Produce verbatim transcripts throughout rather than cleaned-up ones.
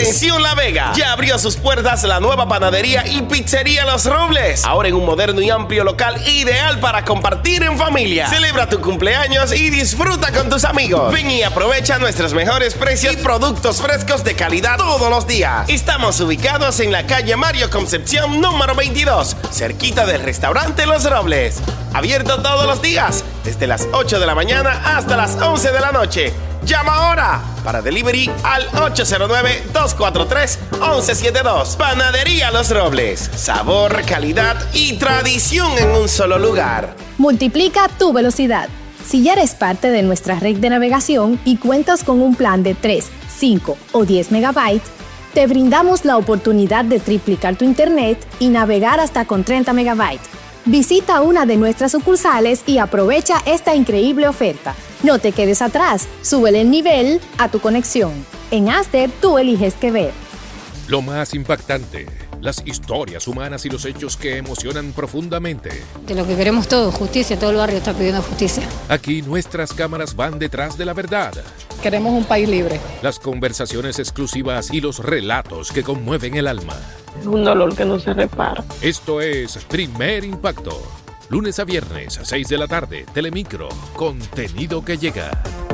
Atención La Vega, ya abrió sus puertas la nueva panadería y pizzería Los Robles. Ahora en un moderno y amplio local ideal para compartir en familia. Celebra tu cumpleaños y disfruta con tus amigos. Ven y aprovecha nuestros mejores precios y productos frescos de calidad todos los días. Estamos ubicados en la calle Mario Concepción número veintidós, cerquita del restaurante Los Robles. Abierto todos los días, desde las ocho de la mañana hasta las once de la noche. Llama ahora para delivery al ocho cero nueve, dos cuatro tres, once setenta y dos. Panadería Los Robles. Sabor, calidad y tradición en un solo lugar. Multiplica tu velocidad. Si ya eres parte de nuestra red de navegación y cuentas con un plan de tres, cinco o diez megabytes, te brindamos la oportunidad de triplicar tu internet y navegar hasta con treinta megabytes. Visita una de nuestras sucursales y aprovecha esta increíble oferta. No te quedes atrás, súbele el nivel a tu conexión. En Aster, tú eliges qué ver. Lo más impactante, las historias humanas y los hechos que emocionan profundamente. De lo que queremos todos, justicia, todo el barrio está pidiendo justicia. Aquí nuestras cámaras van detrás de la verdad. Queremos un país libre. Las conversaciones exclusivas y los relatos que conmueven el alma. Es un dolor que no se repara. Esto es Primer Impacto. Lunes a viernes a seis de la tarde, Telemicro. Contenido que llega.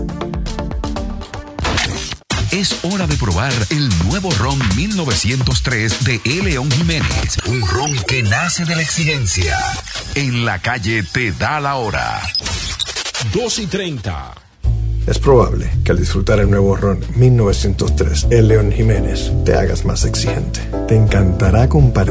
Es hora de probar el nuevo ron mil novecientos tres de E. León Jiménez. Un ron que nace de la exigencia. En la calle te da la hora. dos y treinta. Es probable que al disfrutar el nuevo ron mil novecientos tres E. León Jiménez te hagas más exigente. Te encantará compartir